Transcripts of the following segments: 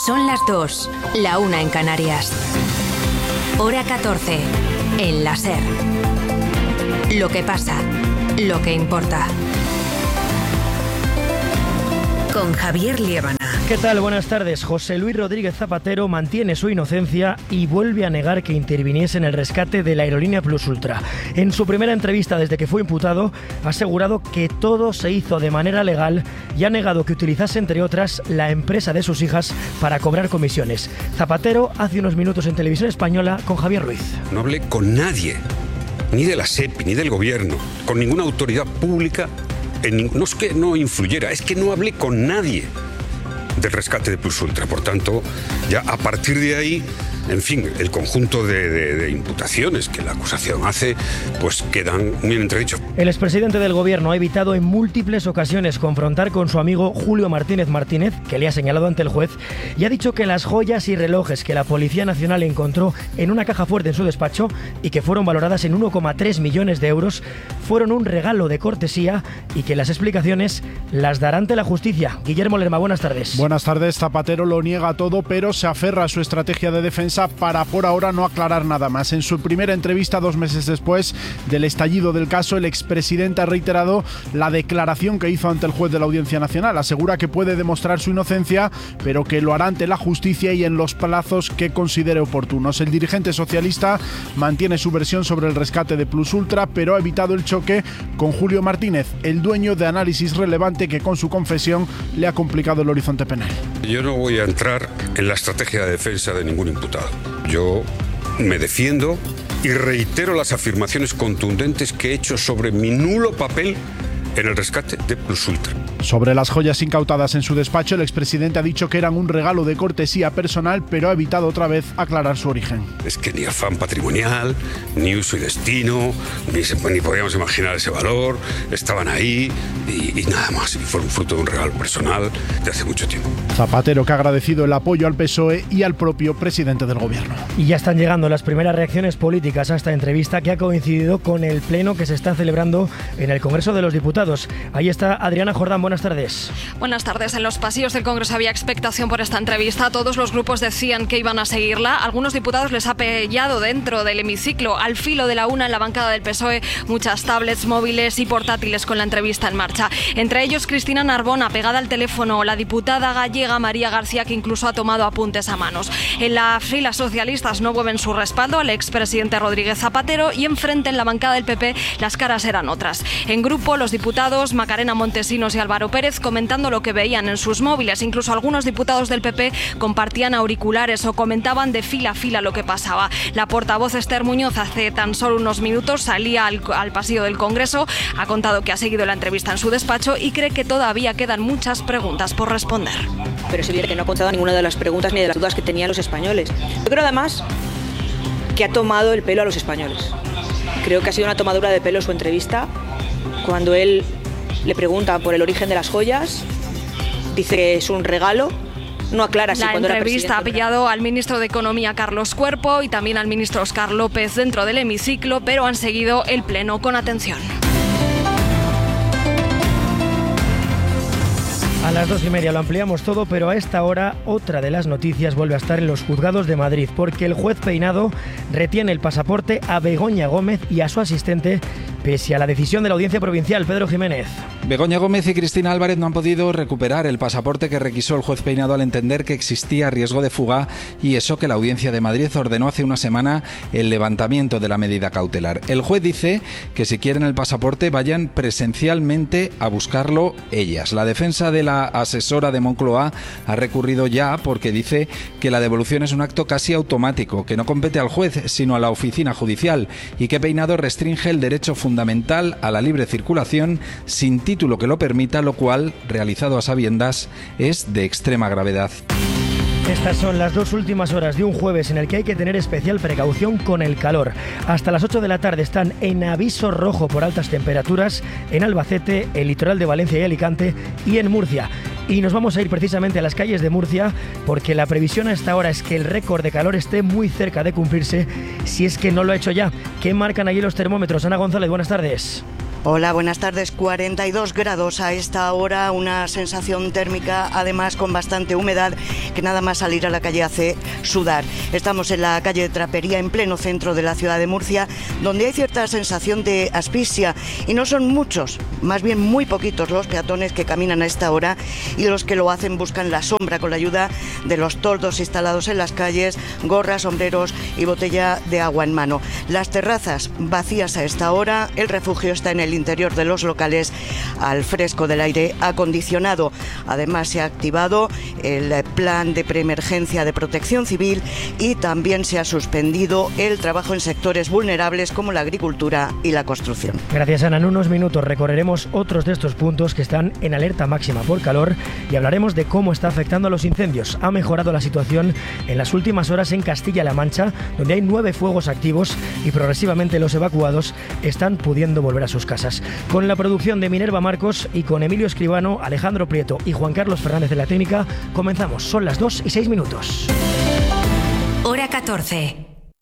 Son las 2, la 1 en Canarias. Hora 14, en la SER. Lo que pasa, lo que importa. Con Javier Liébana. ¿Qué tal? Buenas tardes. José Luis Rodríguez Zapatero mantiene su inocencia y vuelve a negar que interviniese en el rescate de la aerolínea Plus Ultra. En su primera entrevista desde que fue imputado, ha asegurado que todo se hizo de manera legal y ha negado que utilizase, entre otras, la empresa de sus hijas para cobrar comisiones. Zapatero hace unos minutos en Televisión Española con Javier Ruiz. No hablé con nadie, ni de la SEPI, ni del gobierno, con ninguna autoridad pública. No es que no influyera, es que no hablé con nadie del rescate de Plus Ultra. Por tanto, ya a partir de ahí, en fin, el conjunto de imputaciones que la acusación hace, pues quedan muy entredichos. El expresidente del gobierno ha evitado en múltiples ocasiones confrontar con su amigo Julio Martínez Martínez, que le ha señalado ante el juez, y ha dicho que las joyas y relojes que la Policía Nacional encontró en una caja fuerte en su despacho y que fueron valoradas en 1,3 millones de euros fueron un regalo de cortesía y que las explicaciones las dará ante la justicia. Guillermo Lerma, buenas tardes. Buenas tardes. Zapatero lo niega todo, pero se aferra a su estrategia de defensa para por ahora no aclarar nada más. En su primera entrevista, 2 meses después del estallido del caso, el expresidente ha reiterado la declaración que hizo ante el juez de la Audiencia Nacional. Asegura que puede demostrar su inocencia, pero que lo hará ante la justicia y en los plazos que considere oportunos. El dirigente socialista mantiene su versión sobre el rescate de Plus Ultra, pero ha evitado el choque con Julio Martínez, el dueño de Análisis Relevante, que con su confesión le ha complicado el horizonte penal. Yo no voy a entrar en la estrategia de defensa de ningún imputado. Yo me defiendo y reitero las afirmaciones contundentes que he hecho sobre mi nulo papel en el rescate de Plus Ultra. Sobre las joyas incautadas en su despacho, el expresidente ha dicho que eran un regalo de cortesía personal, pero ha evitado otra vez aclarar su origen. Es que ni afán patrimonial, ni uso y destino, ni podíamos imaginar ese valor, estaban ahí y nada más. Y fueron fruto de un regalo personal de hace mucho tiempo. Zapatero, que ha agradecido el apoyo al PSOE y al propio presidente del gobierno. Y ya están llegando las primeras reacciones políticas a esta entrevista, que ha coincidido con el pleno que se está celebrando en el Congreso de los Diputados. Ahí está Adriana Jordán, buenas tardes. Buenas tardes. En los pasillos del Congreso había expectación por esta entrevista. Todos los grupos decían que iban a seguirla. Algunos diputados les ha pillado dentro del hemiciclo, al filo de la una, en la bancada del PSOE, muchas tablets, móviles y portátiles con la entrevista en marcha. Entre ellos Cristina Narbona, pegada al teléfono, la diputada gallega María García, que incluso ha tomado apuntes a manos. En las filas socialistas no mueven su respaldo al expresidente Rodríguez Zapatero, y enfrente, en la bancada del PP, las caras eran otras. En grupo, los diputados Macarena Montesinos y Álvaro Pérez comentando lo que veían en sus móviles. Incluso algunos diputados del PP compartían auriculares o comentaban de fila a fila lo que pasaba. La portavoz Esther Muñoz hace tan solo unos minutos salía al pasillo del Congreso, ha contado que ha seguido la entrevista en su despacho y cree que todavía quedan muchas preguntas por responder. Pero es evidente que no ha contestado ninguna de las preguntas ni de las dudas que tenían los españoles. Yo creo además que ha tomado el pelo a los españoles. Creo que ha sido una tomadura de pelo su entrevista. Cuando él le pregunta por el origen de las joyas, dice que es un regalo, no aclara si cuando era presidente. La entrevista ha pillado al ministro de Economía, Carlos Cuerpo, y también al ministro Óscar López dentro del hemiciclo, pero han seguido el pleno con atención. A las 2:30 lo ampliamos todo, pero a esta hora otra de las noticias vuelve a estar en los juzgados de Madrid, porque el juez Peinado retiene el pasaporte a Begoña Gómez y a su asistente, pese a la decisión de la Audiencia Provincial. Pedro Jiménez. Begoña Gómez y Cristina Álvarez no han podido recuperar el pasaporte que requisó el juez Peinado al entender que existía riesgo de fuga, y eso que la Audiencia de Madrid ordenó hace una semana el levantamiento de la medida cautelar. El juez dice que si quieren el pasaporte vayan presencialmente a buscarlo ellas. La defensa de la asesora de Moncloa ha recurrido ya porque dice que la devolución es un acto casi automático, que no compete al juez sino a la oficina judicial, y que Peinado restringe el derecho fundamental a la libre circulación sin título que lo permita, lo cual, realizado a sabiendas, es de extrema gravedad. Estas son las 2 últimas horas de un jueves en el que hay que tener especial precaución con el calor. Hasta las 8 de la tarde están en aviso rojo por altas temperaturas en Albacete, el litoral de Valencia y Alicante, y en Murcia. Y nos vamos a ir precisamente a las calles de Murcia, porque la previsión a esta hora es que el récord de calor esté muy cerca de cumplirse, si es que no lo ha hecho ya. ¿Qué marcan allí los termómetros? Ana González, buenas tardes. Buenas tardes. Pues en Murcia, 33 grados, 34 en Albacete, 35 en Valencia, 36 en Alicante y 37 en Murcia. 37 grados en Murcia, 38 en Albacete, 38 en Valencia y 39 en Alicante. Hola, buenas tardes. 42 grados a esta hora, una sensación térmica además con bastante humedad que nada más salir a la calle hace sudar. Estamos en la calle de Trapería, en pleno centro de la ciudad de Murcia, donde hay cierta sensación de asfixia y no son muchos, más bien muy poquitos los peatones que caminan a esta hora, y los que lo hacen buscan la sombra con la ayuda de los toldos instalados en las calles, gorras, sombreros y botella de agua en mano. Las terrazas vacías a esta hora, el refugio está en el interior de los locales al fresco del aire acondicionado. Además se ha activado el plan de preemergencia de protección civil y también se ha suspendido el trabajo en sectores vulnerables como la agricultura y la construcción. Gracias, Ana. En unos minutos recorreremos otros de estos puntos que están en alerta máxima por calor y hablaremos de cómo está afectando a los incendios. Ha mejorado la situación en las últimas horas en Castilla-La Mancha, donde hay 9 fuegos activos y progresivamente los evacuados están pudiendo volver a sus casas. Con la producción de Minerva Marcos y con Emilio Escribano, Alejandro Prieto y Juan Carlos Fernández de la técnica, comenzamos. Son las 2:06. Hora 14.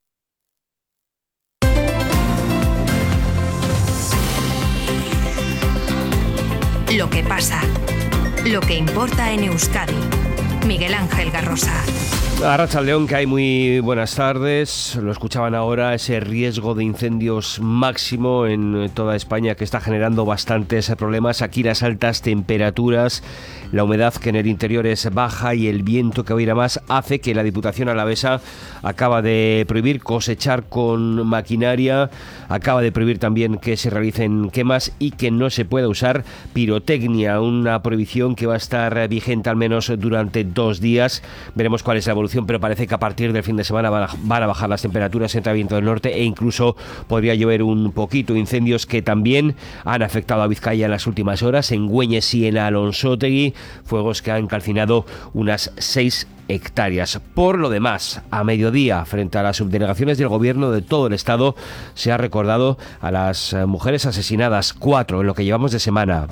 Lo que pasa, lo que importa en Euskadi. Miguel Ángel Garrosa. Arratsaldeon, que hay muy buenas tardes. Lo escuchaban ahora, ese riesgo de incendios máximo en toda España que está generando bastantes problemas. Aquí las altas temperaturas, la humedad que en el interior es baja y el viento que va a ir a más hace que la Diputación alavesa acaba de prohibir cosechar con maquinaria, acaba de prohibir también que se realicen quemas y que no se pueda usar pirotecnia, una prohibición que va a estar vigente al menos durante 2 días. Veremos cuál es la evolución, pero parece que a partir del fin de semana van a bajar las temperaturas, entra viento del norte e incluso podría llover un poquito. Incendios que también han afectado a Vizcaya en las últimas horas, en Güeñes y en Alonsotegui, fuegos que han calcinado unas 6 hectáreas. Por lo demás, a mediodía, frente a las subdelegaciones del gobierno de todo el estado, se ha recordado a las mujeres asesinadas, 4 en lo que llevamos de semana.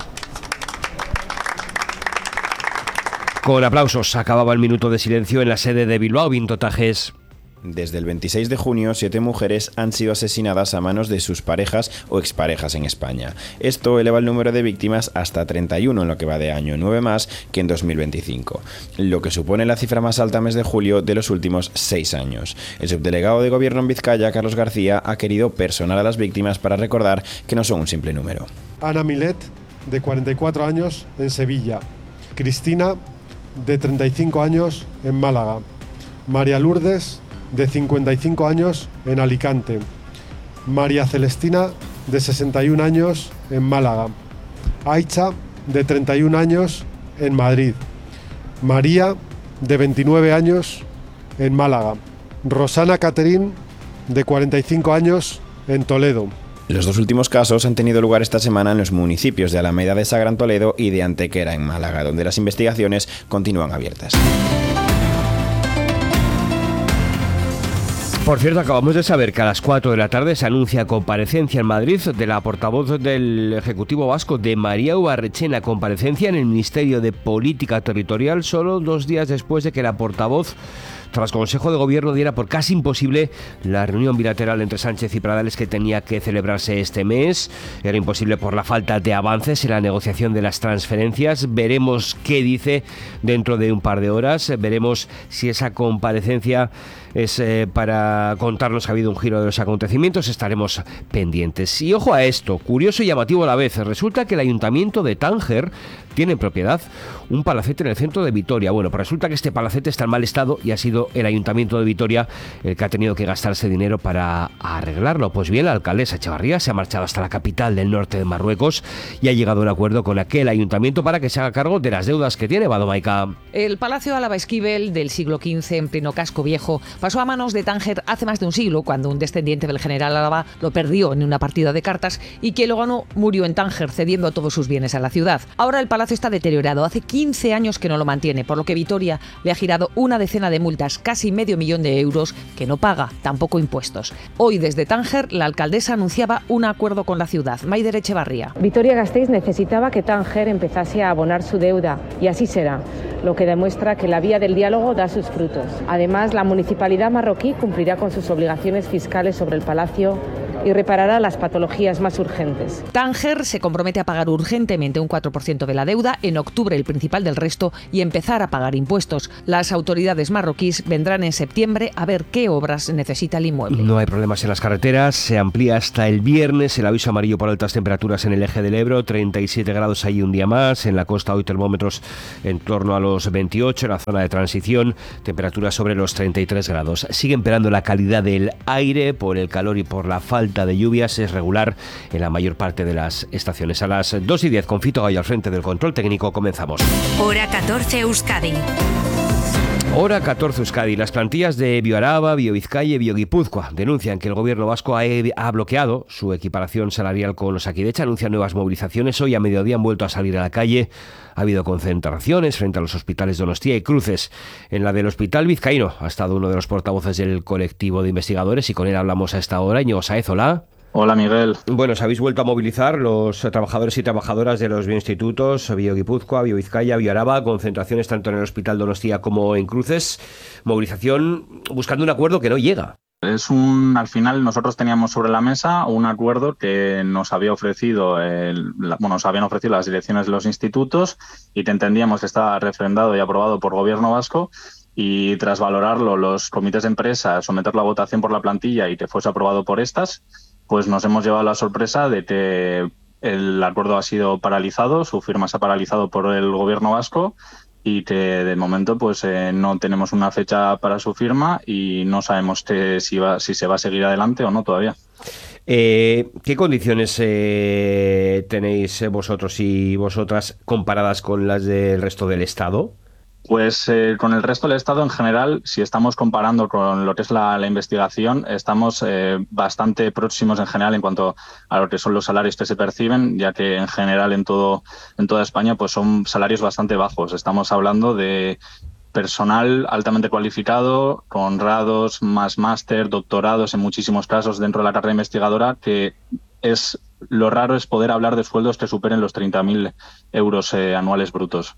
Con aplausos acababa el minuto de silencio en la sede de Bilbao. Vinto Tajes. Desde el 26 de junio, 7 mujeres han sido asesinadas a manos de sus parejas o exparejas en España. Esto eleva el número de víctimas hasta 31 en lo que va de año, 9 más que en 2025, lo que supone la cifra más alta mes de julio de los últimos 6 años. El subdelegado de Gobierno en Vizcaya, Carlos García, ha querido personar a las víctimas para recordar que no son un simple número. Ana Milet, de 44 años, en Sevilla. Cristina, de 35 años, en Málaga. María Lourdes, de 55 años, en Alicante. María Celestina, de 61 años, en Málaga. Aicha, de 31 años, en Madrid. María, de 29 años, en Málaga. Rosana Caterín, de 45 años, en Toledo. Los 2 últimos casos han tenido lugar esta semana en los municipios de Alameda de Sagra en Toledo y de Antequera en Málaga, donde las investigaciones continúan abiertas. Por cierto, acabamos de saber que a las 4 de la tarde se anuncia comparecencia en Madrid de la portavoz del Ejecutivo Vasco, de María Ubarrechena, comparecencia en el Ministerio de Política Territorial, solo 2 días después de que la portavoz, tras Consejo de Gobierno, diera por casi imposible la reunión bilateral entre Sánchez y Pradales que tenía que celebrarse este mes. Era imposible por la falta de avances en la negociación de las transferencias. Veremos qué dice dentro de un par de horas. Veremos si esa comparecencia es para contarnos que ha habido un giro de los acontecimientos. Estaremos pendientes. Y ojo a esto, curioso y llamativo a la vez. Resulta que el Ayuntamiento de Tánger tiene en propiedad un palacete en el centro de Vitoria. Bueno, pues resulta que este palacete está en mal estado y ha sido el Ayuntamiento de Vitoria el que ha tenido que gastarse dinero para arreglarlo. Pues bien, la alcaldesa Echevarría se ha marchado hasta la capital del norte de Marruecos y ha llegado a un acuerdo con aquel ayuntamiento para que se haga cargo de las deudas que tiene. Badomaica. El Palacio Álava Esquivel del siglo XV, en pleno casco viejo, pasó a manos de Tánger hace más de un siglo, cuando un descendiente del general Álava lo perdió en una partida de cartas y quien lo ganó murió en Tánger, cediendo todos sus bienes a la ciudad. Ahora el palacio está deteriorado, hace 15 años que no lo mantiene, por lo que Vitoria le ha girado una decena de multas, casi medio millón de euros, que no paga, tampoco impuestos. Hoy desde Tánger la alcaldesa anunciaba un acuerdo con la ciudad. Maider Echevarría. Vitoria-Gasteiz necesitaba que Tánger empezase a abonar su deuda y así será, lo que demuestra que la vía del diálogo da sus frutos. Además, la municipalidad marroquí cumplirá con sus obligaciones fiscales sobre el palacio y reparará las patologías más urgentes. Tánger se compromete a pagar urgentemente un 4% de la deuda, en octubre el principal del resto y empezar a pagar impuestos. Las autoridades marroquíes vendrán en septiembre a ver qué obras necesita el inmueble. No hay problemas en las carreteras, se amplía hasta el viernes el aviso amarillo por altas temperaturas en el eje del Ebro, 37 grados ahí un día más, en la costa hoy termómetros en torno a los 28, en la zona de transición, temperaturas sobre los 33 grados. Sigue empeorando la calidad del aire por el calor y por la falta de lluvias, es regular en la mayor parte de las estaciones. A las 2:10 con Fito Gallo al frente del control técnico comenzamos. Hora 14 Euskadi. Hora 14 Euskadi. Las plantillas de Bioaraba, Biovizcaya y Bioguipúzcoa denuncian que el gobierno vasco ha bloqueado su equiparación salarial con Osakidetza, anuncian nuevas movilizaciones. Hoy a mediodía han vuelto a salir a la calle. Ha habido concentraciones frente a los hospitales Donostia y Cruces. En la del Hospital Vizcaíno ha estado uno de los portavoces del colectivo de investigadores y con él hablamos a esta hora. Íñigo Sáez, hola. Hola, Miguel. Bueno, os habéis vuelto a movilizar los trabajadores y trabajadoras de los bioinstitutos, Bioguipúzcoa, Biovizcaya, Bioaraba, concentraciones tanto en el Hospital Donostia como en Cruces, movilización buscando un acuerdo que no llega. Al final nosotros teníamos sobre la mesa un acuerdo que nos había ofrecido, nos habían ofrecido las direcciones de los institutos y que entendíamos que estaba refrendado y aprobado por Gobierno vasco. Y tras valorarlo, los comités de empresa, someterlo a votación por la plantilla y que fuese aprobado por estas, pues nos hemos llevado la sorpresa de que el acuerdo ha sido paralizado, su firma se ha paralizado por el Gobierno vasco y que de momento pues no tenemos una fecha para su firma y no sabemos si se va a seguir adelante o no todavía. ¿Qué condiciones tenéis vosotros y vosotras comparadas con las del resto del Estado? Pues con el resto del Estado en general, si estamos comparando con lo que es la investigación, estamos bastante próximos en general en cuanto a lo que son los salarios que se perciben, ya que en general en toda España pues son salarios bastante bajos. Estamos hablando de personal altamente cualificado, con grados, más máster, doctorados en muchísimos casos dentro de la carrera investigadora, que lo raro es poder hablar de sueldos que superen los 30.000 euros anuales brutos.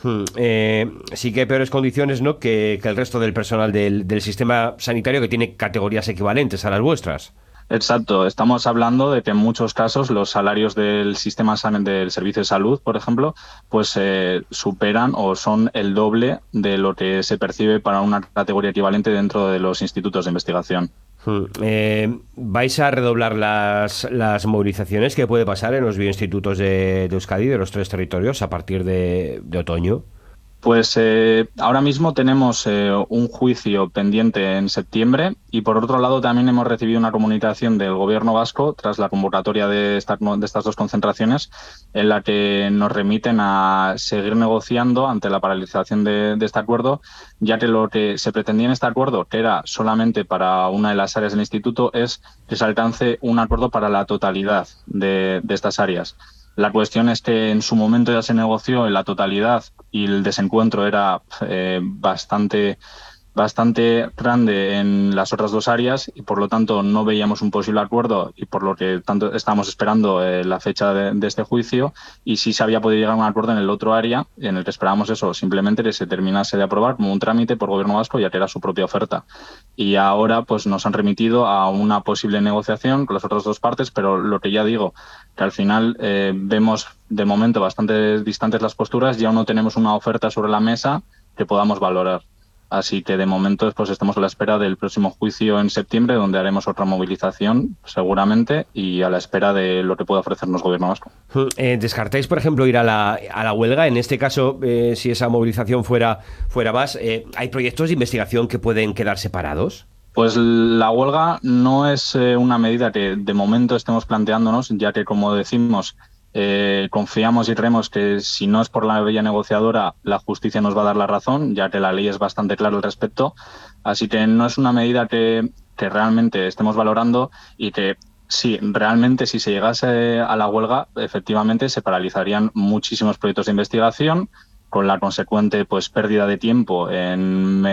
Sí que hay peores condiciones, ¿no?, que el resto del personal del sistema sanitario, que tiene categorías equivalentes a las vuestras. Exacto, estamos hablando de que en muchos casos los salarios del sistema del servicio de salud, por ejemplo, pues superan o son el doble de lo que se percibe para una categoría equivalente dentro de los institutos de investigación. ¿Vais a redoblar las movilizaciones que puede pasar en los bioinstitutos de Euskadi, de los 3 territorios, a partir de otoño? Pues ahora mismo tenemos un juicio pendiente en septiembre y por otro lado también hemos recibido una comunicación del Gobierno vasco tras la convocatoria de estas 2 concentraciones en la que nos remiten a seguir negociando ante la paralización de este acuerdo, ya que lo que se pretendía en este acuerdo, que era solamente para una de las áreas del instituto, es que se alcance un acuerdo para la totalidad de estas áreas. La cuestión es que en su momento ya se negoció en la totalidad y el desencuentro era bastante grande en las otras 2 áreas y por lo tanto no veíamos un posible acuerdo y por lo que tanto estábamos esperando la fecha de este juicio y sí se había podido llegar a un acuerdo en el otro área en el que esperábamos eso, simplemente que se terminase de aprobar como un trámite por Gobierno vasco ya que era su propia oferta. Y ahora pues nos han remitido a una posible negociación con las otras 2 partes, pero lo que ya digo, que al final vemos de momento bastante distantes las posturas, ya no tenemos una oferta sobre la mesa que podamos valorar. Así que de momento pues estamos a la espera del próximo juicio en septiembre, donde haremos otra movilización seguramente y a la espera de lo que pueda ofrecernos Gobierno vasco. ¿Descartáis, por ejemplo, ir a la huelga? En este caso, si esa movilización fuera más, ¿hay proyectos de investigación que pueden quedar separados? Pues la huelga no es una medida que de momento estemos planteándonos, ya que, como decimos, confiamos y creemos que si no es por la vía negociadora, la justicia nos va a dar la razón, ya que la ley es bastante clara al respecto. Así que no es una medida que realmente estemos valorando y que sí, realmente si se llegase a la huelga, efectivamente se paralizarían muchísimos proyectos de investigación, con la consecuente pues pérdida de tiempo en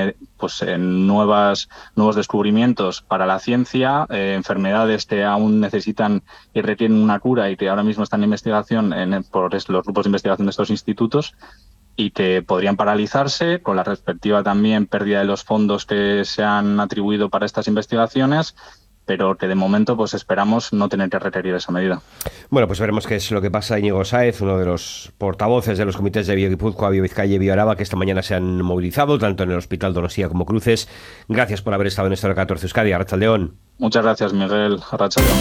nuevos descubrimientos para la ciencia, enfermedades que aún necesitan y requieren una cura y que ahora mismo están en investigación por los grupos de investigación de estos institutos y que podrían paralizarse, con la respectiva también pérdida de los fondos que se han atribuido para estas investigaciones, pero que de momento pues esperamos no tener que requerir esa medida. Bueno, pues veremos qué es lo que pasa. Íñigo Sáez, uno de los portavoces de los comités de Bio-Guipúzcoa, Bio-Vizcaya y Bio-Araba, que esta mañana se han movilizado, tanto en el Hospital Donostia como Cruces. Gracias por haber estado en Hora 14 Euskadi. Arratsaldeon. Muchas gracias, Miguel. Arratsaldeon.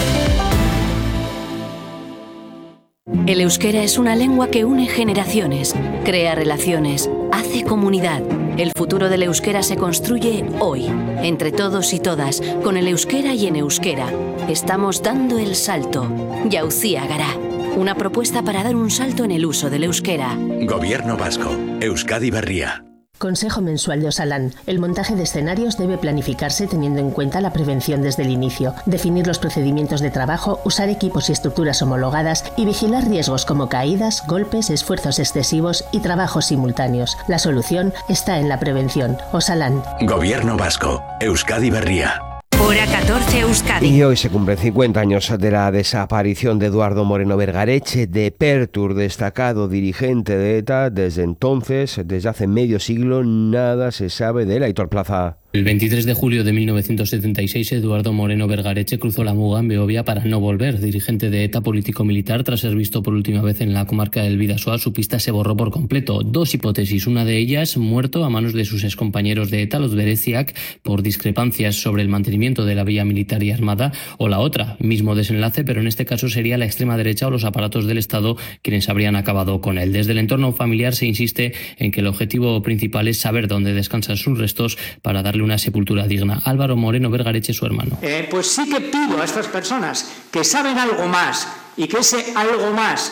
El euskera es una lengua que une generaciones, crea relaciones, hace comunidad. El futuro del euskera se construye hoy, entre todos y todas, con el euskera y en euskera. Estamos dando el salto. Jauzia Gara. Una propuesta para dar un salto en el uso del euskera. Gobierno vasco. Euskadi Berria. Consejo mensual de Osalan. El montaje de escenarios debe planificarse teniendo en cuenta la prevención desde el inicio, definir los procedimientos de trabajo, usar equipos y estructuras homologadas y vigilar riesgos como caídas, golpes, esfuerzos excesivos y trabajos simultáneos. La solución está en la prevención. Osalan. Gobierno vasco. Euskadi Berria. Hora 14 Euskadi. Y hoy se cumplen 50 años de la desaparición de Eduardo Moreno Bergareche, de Pertur, destacado dirigente de ETA. Desde entonces, desde hace medio siglo, nada se sabe de él. Aitor Plaza. El 23 de julio de 1976, Eduardo Moreno Bergareche cruzó la muga en Beovia para no volver. Dirigente de ETA político-militar, tras ser visto por última vez en la comarca del Bidasoa, su pista se borró por completo. Dos hipótesis, una de ellas, muerto a manos de sus excompañeros de ETA, los Bereziak, por discrepancias sobre el mantenimiento de la vía militar y armada, o la otra, mismo desenlace, pero en este caso sería la extrema derecha o los aparatos del Estado quienes habrían acabado con él. Desde el entorno familiar se insiste en que el objetivo principal es saber dónde descansan sus restos para darle una sepultura digna. Álvaro Moreno Bergareche, su hermano. Pues sí que pido a estas personas que saben algo más y que ese algo más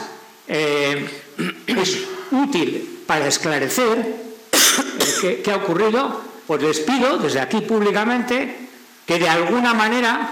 es útil para esclarecer qué ha ocurrido, pues les pido desde aquí públicamente que de alguna manera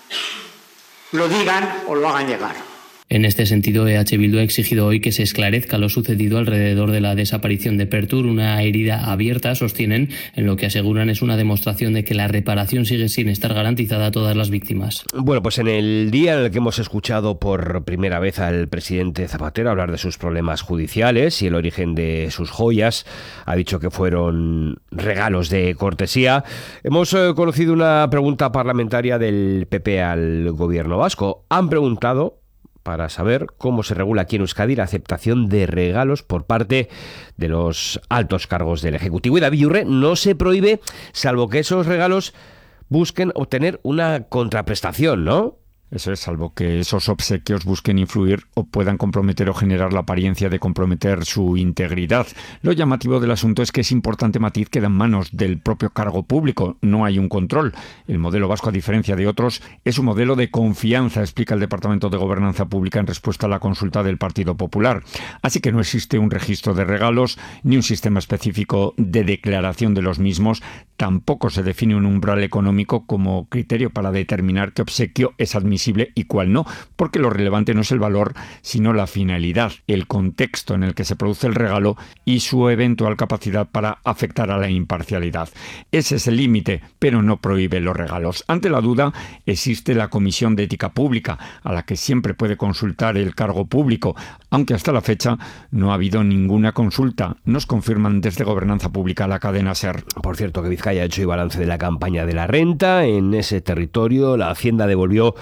lo digan o lo hagan llegar. En este sentido, EH Bildu ha exigido hoy que se esclarezca lo sucedido alrededor de la desaparición de Pertur, una herida abierta, sostienen, en lo que aseguran es una demostración de que la reparación sigue sin estar garantizada a todas las víctimas. Bueno, pues en el día en el que hemos escuchado por primera vez al presidente Zapatero hablar de sus problemas judiciales y el origen de sus joyas, ha dicho que fueron regalos de cortesía, hemos conocido una pregunta parlamentaria del PP al gobierno vasco. Han preguntado para saber cómo se regula aquí en Euskadi la aceptación de regalos por parte de los altos cargos del Ejecutivo. Y David Urre, no se prohíbe, salvo que esos regalos busquen obtener una contraprestación, ¿no? Eso es, salvo que esos obsequios busquen influir o puedan comprometer o generar la apariencia de comprometer su integridad. Lo llamativo del asunto es que ese importante matiz queda en manos del propio cargo público. No hay un control. El modelo vasco, a diferencia de otros, es un modelo de confianza, explica el Departamento de Gobernanza Pública en respuesta a la consulta del Partido Popular. Así que no existe un registro de regalos ni un sistema específico de declaración de los mismos. Tampoco se define un umbral económico como criterio para determinar qué obsequio es admisible y cuál no, porque lo relevante no es el valor, sino la finalidad, el contexto en el que se produce el regalo y su eventual capacidad para afectar a la imparcialidad. Ese es el límite, pero no prohíbe los regalos. Ante la duda, existe la Comisión de Ética Pública, a la que siempre puede consultar el cargo público, aunque hasta la fecha no ha habido ninguna consulta. Nos confirman desde Gobernanza Pública la cadena SER. Por cierto, que Vizcaya ha hecho el balance de la campaña de la renta. En ese territorio la Hacienda devolvió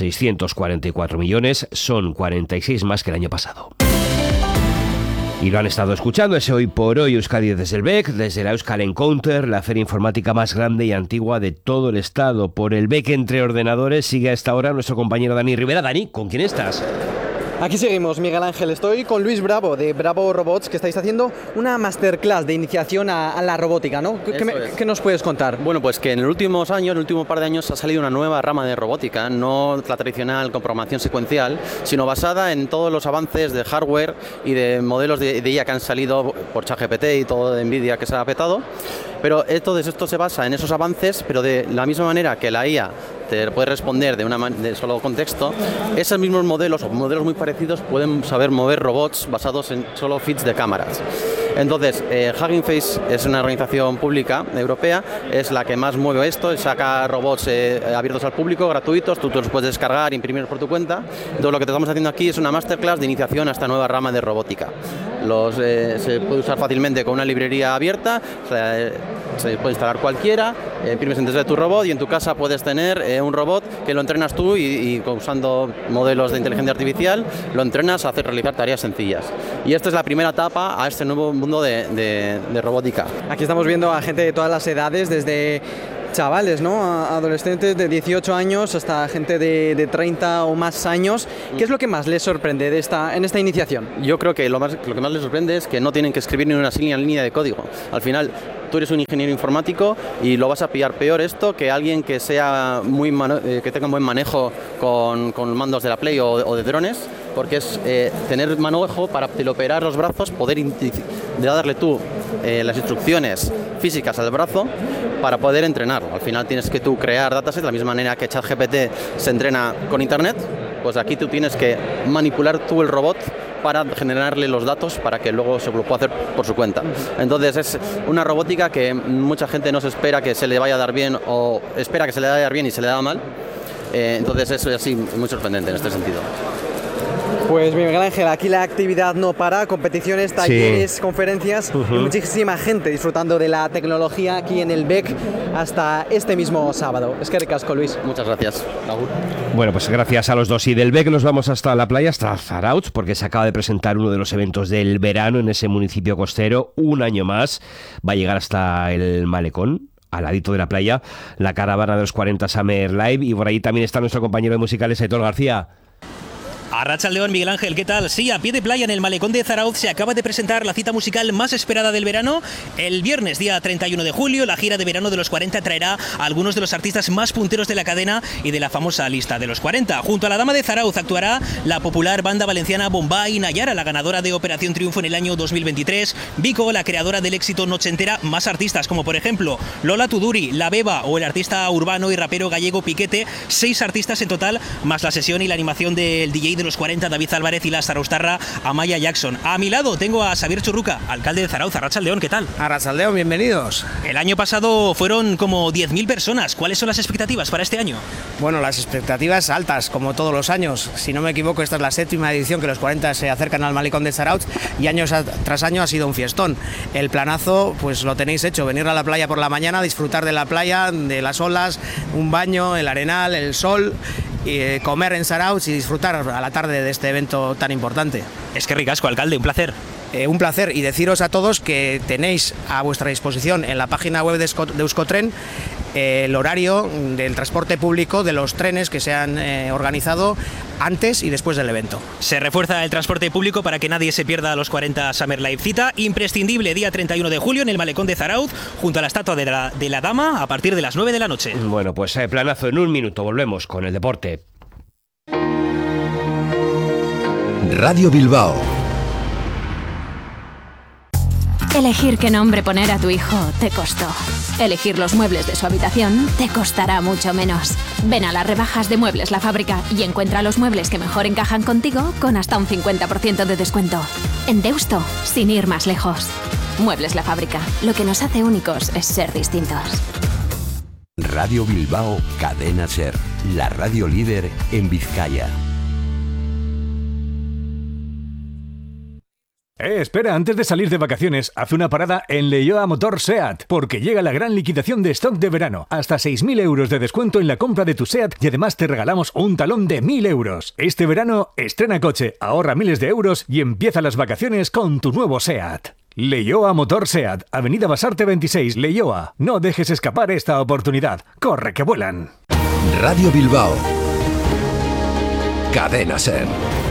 644 millones, son 46 más que el año pasado. Y lo han estado escuchando, ese Hoy por Hoy Euskadi desde el BEC, desde la Euskal Encounter, la feria informática más grande y antigua de todo el estado. Por el BEC entre ordenadores sigue a esta hora nuestro compañero Dani Rivera. Dani, ¿con quién estás? Aquí seguimos, Miguel Ángel. Estoy con Luis Bravo, de Bravo Robots, que estáis haciendo una masterclass de iniciación a la robótica, ¿no? ¿Qué nos puedes contar? Bueno, pues que en los últimos años, en el último par de años, ha salido una nueva rama de robótica, no la tradicional con programación secuencial, sino basada en todos los avances de hardware y de modelos de IA que han salido por ChatGPT y todo de NVIDIA que se ha petado. Pero entonces esto se basa en esos avances, pero de la misma manera que la IA te puede responder de solo contexto, esos mismos modelos o modelos muy parecidos pueden saber mover robots basados en solo feeds de cámaras. Entonces, Hugging Face es una organización pública europea, es la que más mueve esto, saca robots abiertos al público, gratuitos, tú los puedes descargar, imprimir por tu cuenta. Entonces, lo que te estamos haciendo aquí es una masterclass de iniciación a esta nueva rama de robótica. se puede usar fácilmente con una librería abierta, se puede instalar cualquiera, imprimes en 3D tu robot y en tu casa puedes tener un robot que lo entrenas tú y usando modelos de inteligencia artificial lo entrenas a realizar tareas sencillas. Y esta es la primera etapa a este nuevo mundo de robótica. Aquí estamos viendo a gente de todas las edades, desde chavales, ¿no? Adolescentes de 18 años hasta gente de 30 o más años. ¿Qué es lo que más les sorprende en esta iniciación? Yo creo que lo que más les sorprende es que no tienen que escribir ni una línea de código. Al final, tú eres un ingeniero informático y lo vas a pillar peor esto que alguien que sea que tenga un buen manejo con mandos de la Play o de drones, porque es tener manejo para operar los brazos, poder darle tú las instrucciones físicas al brazo para poder entrenar. Al final tienes que tú crear datasets de la misma manera que ChatGPT se entrena con Internet, pues aquí tú tienes que manipular tú el robot para generarle los datos para que luego se lo pueda hacer por su cuenta. Entonces es una robótica que mucha gente no se espera que se le vaya a dar bien o espera que se le vaya a dar bien y se le da mal. Entonces eso es así muy sorprendente en este sentido. Pues Miguel Ángel, aquí la actividad no para, competiciones, talleres, sí, conferencias y muchísima gente disfrutando de la tecnología aquí en el BEC hasta este mismo sábado. Es que ricasco, Luis. Muchas gracias. Bueno, pues gracias a los dos. Y del BEC nos vamos hasta la playa, hasta Zarautz, porque se acaba de presentar uno de los eventos del verano en ese municipio costero. Un año más va a llegar hasta el malecón, al ladito de la playa, la caravana de los 40 Summer Live. Y por ahí también está nuestro compañero de musicales, Aitor García. Arratsaldeon, Miguel Ángel, ¿qué tal? Sí, a pie de playa en el malecón de Zarautz se acaba de presentar la cita musical más esperada del verano. El viernes, día 31 de julio, la gira de verano de los 40 traerá a algunos de los artistas más punteros de la cadena y de la famosa lista de los 40. Junto a la Dama de Zarautz actuará la popular banda valenciana Bombay Nayara, la ganadora de Operación Triunfo en el año 2023, Vico, la creadora del éxito Noche Entera, más artistas como por ejemplo Lola Tuduri, La Beba o el artista urbano y rapero gallego Piquete. 6 artistas en total, más la sesión y la animación del DJ de los 40, David Álvarez, y la zaraustarra Amaya Jackson. A mi lado tengo a Xavier Churruca, alcalde de Zarautz. Arratsaldeon, ¿qué tal? Arratsaldeon, bienvenidos. El año pasado fueron como 10.000 personas. ¿Cuáles son las expectativas para este año? Bueno, las expectativas altas, como todos los años. Si no me equivoco, esta es la 7ª edición que los 40 se acercan al malecón de Zarautz y año tras año ha sido un fiestón. El planazo, pues lo tenéis hecho, venir a la playa por la mañana, disfrutar de la playa, de las olas, un baño, el arenal, el sol, y comer en Zarautz y disfrutar a la tarde de este evento tan importante. Es que ricasco, alcalde, un placer. Un placer, y deciros a todos que tenéis a vuestra disposición en la página web de Euskotren el horario del transporte público de los trenes que se han organizado antes y después del evento. Se refuerza el transporte público para que nadie se pierda los 40 Summer Live. Cita imprescindible día 31 de julio en el malecón de Zarautz, junto a la estatua de la Dama, a partir de las 9 de la noche. Bueno, pues planazo en un minuto. Volvemos con el deporte. Radio Bilbao. Elegir qué nombre poner a tu hijo te costó. Elegir los muebles de su habitación te costará mucho menos. Ven a las rebajas de Muebles La Fábrica y encuentra los muebles que mejor encajan contigo con hasta un 50% de descuento. En Deusto, sin ir más lejos. Muebles La Fábrica. Lo que nos hace únicos es ser distintos. Radio Bilbao, Cadena SER, la radio líder en Vizcaya. Espera, antes de salir de vacaciones, haz una parada en Leioa Motor SEAT, porque llega la gran liquidación de stock de verano. Hasta 6.000 euros de descuento en la compra de tu SEAT y además te regalamos un talón de 1.000 euros. Este verano, estrena coche, ahorra miles de euros y empieza las vacaciones con tu nuevo SEAT. Leioa Motor SEAT, Avenida Basarte 26, Leioa. No dejes escapar esta oportunidad. ¡Corre que vuelan! Radio Bilbao, Cadena SER.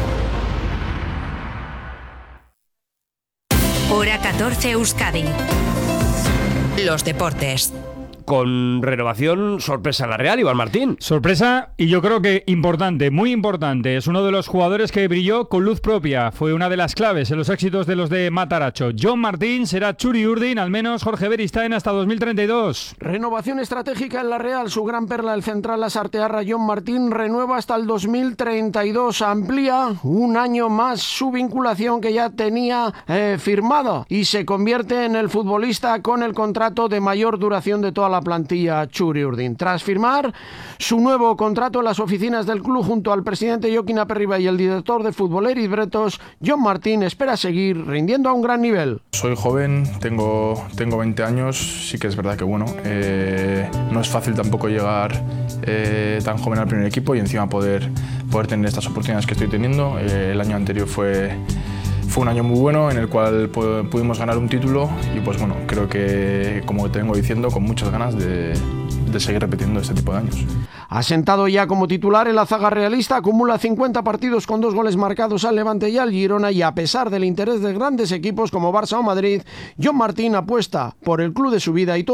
Hora 14 Euskadi. Los deportes. Con renovación, sorpresa en la Real, Iván Martín. Sorpresa, y yo creo que importante, muy importante. Es uno de los jugadores que brilló con luz propia. Fue una de las claves en los éxitos de los de Mataracho. Jon Martín será Txuri Urdin, al menos Jorge Beristain hasta 2032. Renovación estratégica en la Real. Su gran perla, el central lasartearra Jon Martín, renueva hasta el 2032. Amplía un año más su vinculación que ya tenía firmado y se convierte en el futbolista con el contrato de mayor duración de toda la la plantilla Txuri-Urdin. Tras firmar su nuevo contrato en las oficinas del club junto al presidente Joaquín Aperriba y el director de fútbol Eric Bretos, Jon Martín espera seguir rindiendo a un gran nivel. Soy joven, tengo 20 años, sí que es verdad que bueno, no es fácil tampoco llegar tan joven al primer equipo y encima poder tener estas oportunidades que estoy teniendo. El año anterior fue un año muy bueno en el cual pudimos ganar un título y pues bueno, creo que, como te vengo diciendo, con muchas ganas de seguir repitiendo este tipo de años. Asentado ya como titular en la zaga realista, acumula 50 partidos con 2 goles marcados al Levante y al Girona, y a pesar del interés de grandes equipos como Barça o Madrid, Jon Martín apuesta por el club de su vida y todo